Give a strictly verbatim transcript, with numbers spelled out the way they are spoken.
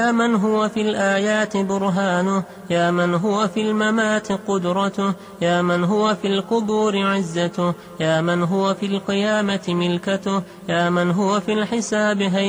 يا من هو في الآيات برهانه، يا من هو في الممات قدرته، يا من هو في القبور عزته، يا من هو في القيامة ملكته، يا من هو في الحساب هيبته.